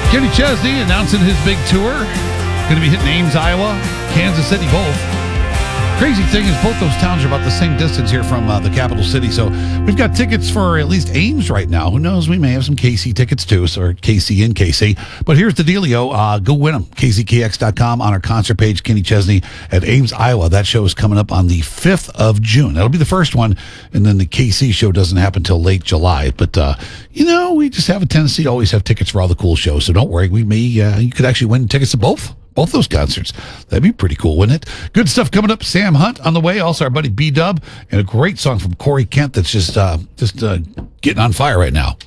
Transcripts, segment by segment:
Kenny Chesney announcing his big tour. Going to be hitting Ames, Iowa, Kansas City, both. Crazy thing is both those towns are about the same distance here from the capital city. So we've got tickets for at least Ames right now. Who knows? We may have some KC tickets too, or KC and KC. But here's the dealio. Go win them. KZKX.com on our concert page. Kenny Chesney at Ames, Iowa. That show is coming up on the 5th of June. That'll be the first one. And then the KC show doesn't happen until late July. But, we just have a tendency to always have tickets for all the cool shows. So don't worry. We may, you could actually win tickets to both those concerts. That'd be pretty cool, wouldn't it? Good stuff coming up. Sam Hunt on the way. Also our buddy B-Dub, and a great song from Corey Kent that's just getting on fire right now.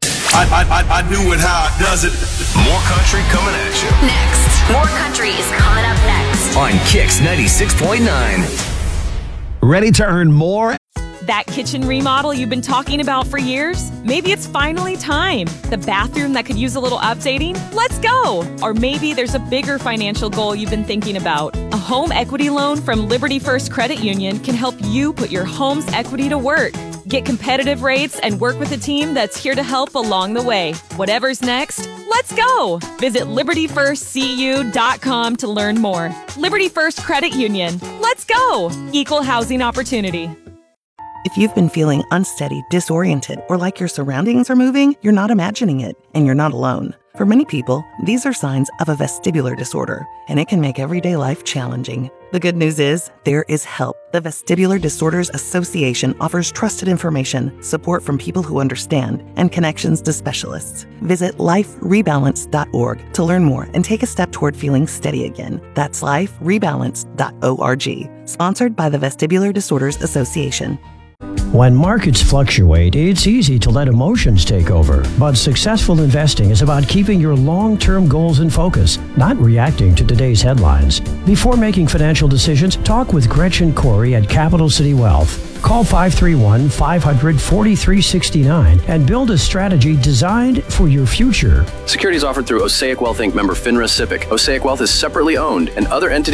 I do it how it does it. More country coming at you. Next. More country is coming up next. On Kix 96.9. Ready to earn more? That kitchen remodel you've been talking about for years? Maybe it's finally time. The bathroom that could use a little updating? Let's go! Or maybe there's a bigger financial goal you've been thinking about. A home equity loan from Liberty First Credit Union can help you put your home's equity to work. Get competitive rates and work with a team that's here to help along the way. Whatever's next, let's go! Visit LibertyFirstCU.com to learn more. Liberty First Credit Union. Let's go! Equal housing opportunity. If you've been feeling unsteady, disoriented, or like your surroundings are moving, you're not imagining it, and you're not alone. For many people, these are signs of a vestibular disorder, and it can make everyday life challenging. The good news is, there is help. The Vestibular Disorders Association offers trusted information, support from people who understand, and connections to specialists. Visit liferebalance.org to learn more and take a step toward feeling steady again. That's liferebalance.org. Sponsored by the Vestibular Disorders Association. When markets fluctuate, it's easy to let emotions take over. But successful investing is about keeping your long-term goals in focus, not reacting to today's headlines. Before making financial decisions, talk with Gretchen Corey at Capital City Wealth. Call 531-500-4369 and build a strategy designed for your future. Securities offered through Osaic Wealth Inc. member FINRA SIPC. Osaic Wealth is separately owned, and other entities